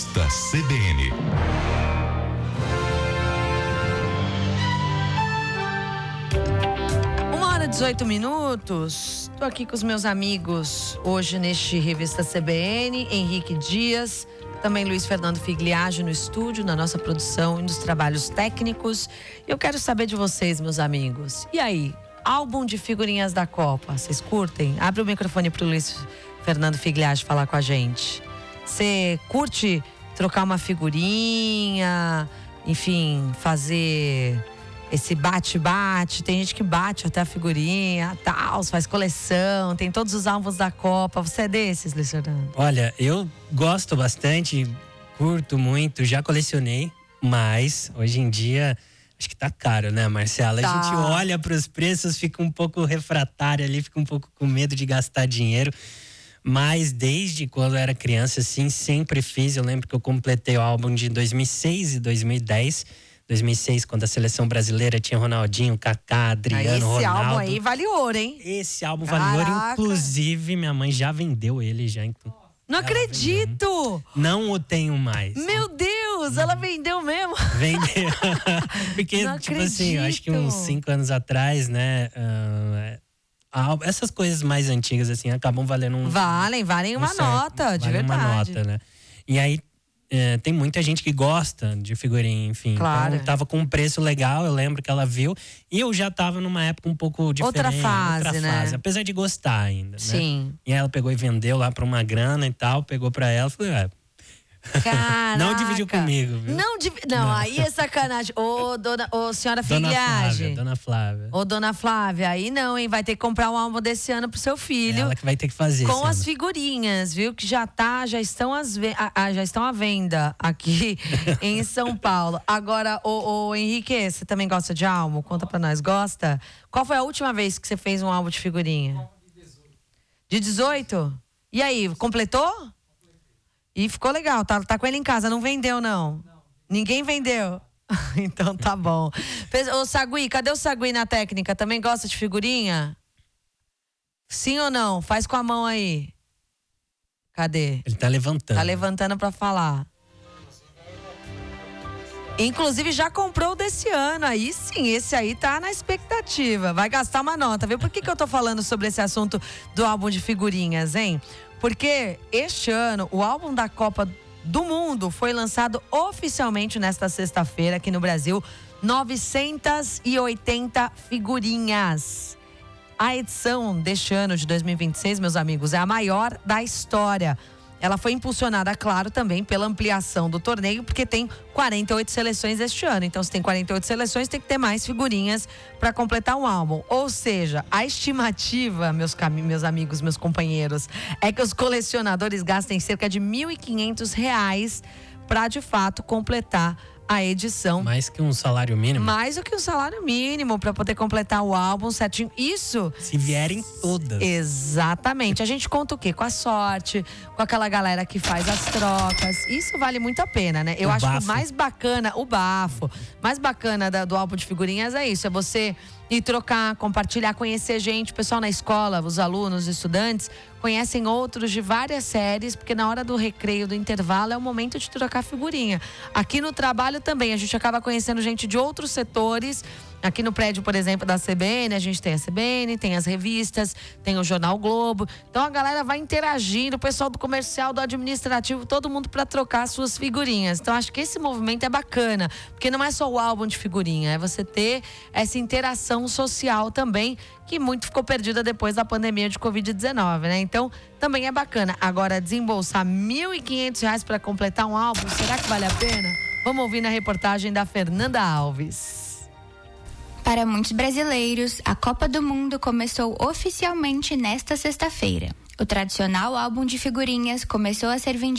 Revista CBN. 1h18. Estou aqui com os meus amigos hoje neste Revista CBN, Henrique Dias, também Luiz Fernando Figliage no estúdio, na nossa produção e nos trabalhos técnicos. Eu quero saber de vocês, meus amigos. E aí, álbum de figurinhas da Copa, vocês curtem? Abre o microfone para o Luiz Fernando Figliage falar com a gente. Você curte trocar uma figurinha, enfim, fazer esse bate-bate? Tem gente que bate até a figurinha, tal, faz coleção, tem todos os álbuns da Copa. Você é desses, Luiz Fernando? Olha, eu gosto bastante, curto muito, já colecionei, mas hoje em dia acho que tá caro, né, Marcela? Tá. A gente olha para os preços, fica um pouco refratário ali, fica um pouco com medo de gastar dinheiro. Mas desde quando eu era criança, assim, sempre fiz. Eu lembro que eu completei o álbum de 2006 e 2010. 2006, quando a seleção brasileira tinha Ronaldinho, Kaká, Adriano, Ronaldo. Esse álbum aí vale ouro, hein? Esse álbum vale ouro. Inclusive, minha mãe já vendeu ele, já. Não acredito! Não o tenho mais. Meu Deus, ela vendeu mesmo? Vendeu. Porque, não tipo acredito. assim, eu acho que uns 5 anos atrás, né? Essas coisas mais antigas, assim, acabam valendo um... Valem uma nota, de verdade. Uma nota, né? E aí, tem muita gente que gosta de figurinha, enfim. Claro. Então, tava com um preço legal, eu lembro que ela viu. E eu já tava numa época um pouco diferente. Outra fase, né? Apesar de gostar ainda, Sim. né? E aí ela pegou e vendeu lá pra uma grana e tal, pegou pra ela, falei, Caraca. não dividiu comigo, viu? Não, aí é sacanagem. Ô, senhora Figliage. Dona Flávia. Ô, dona Flávia, aí não, hein? Vai ter que comprar um álbum desse ano pro seu filho. Ela que vai ter que fazer. Com as figurinhas, viu? Que já estão à venda aqui em São Paulo. Agora, ô Henrique, você também gosta de álbum? Conta pra nós, gosta? Qual foi a última vez que você fez um álbum de figurinha? De 18? E aí, completou? E ficou legal, tá com ele em casa, não vendeu não? Ninguém vendeu? Então tá bom. Ô Sagui, cadê o Sagui na técnica? Também gosta de figurinha? Sim ou não? Faz com a mão aí. Cadê? Ele tá levantando. Tá levantando pra falar. Inclusive já comprou o desse ano, aí sim, esse aí tá na expectativa, vai gastar uma nota, viu? Por que eu tô falando sobre esse assunto do álbum de figurinhas, hein? Porque este ano o álbum da Copa do Mundo foi lançado oficialmente nesta sexta-feira aqui no Brasil, 980 figurinhas. A edição deste ano de 2026, meus amigos, é a maior da história. Ela foi impulsionada, claro, também pela ampliação do torneio, porque tem 48 seleções este ano. Então, se tem 48 seleções, tem que ter mais figurinhas para completar um álbum. Ou seja, a estimativa, meus amigos, meus companheiros, é que os colecionadores gastem cerca de R$ 1.500 para, de fato, completar a edição. Mais que um salário mínimo? Mais do que um salário mínimo para poder completar o álbum certinho. Isso. Se vierem todas. Exatamente. A gente conta o quê? Com a sorte, com aquela galera que faz as trocas. Isso vale muito a pena, né? Eu acho que o mais bacana, o bafo, mais bacana do álbum de figurinhas é isso. É você ir trocar, compartilhar, conhecer gente. O pessoal na escola, os alunos, os estudantes, conhecem outros de várias séries, porque na hora do recreio, do intervalo, é o momento de trocar figurinha. Aqui no trabalho também, a gente acaba conhecendo gente de outros setores. Aqui no prédio, por exemplo, da CBN, a gente tem a CBN, tem as revistas, tem o Jornal Globo. Então a galera vai interagindo, o pessoal do comercial, do administrativo, todo mundo para trocar suas figurinhas. Então acho que esse movimento é bacana, porque não é só o álbum de figurinha, é você ter essa interação social também, que muito ficou perdida depois da pandemia de Covid-19, né? Então também é bacana. Agora, desembolsar R$ 1.500 para completar um álbum, será que vale a pena? Vamos ouvir na reportagem da Fernanda Alves. Para muitos brasileiros, a Copa do Mundo começou oficialmente nesta sexta-feira. O tradicional álbum de figurinhas começou a ser vendido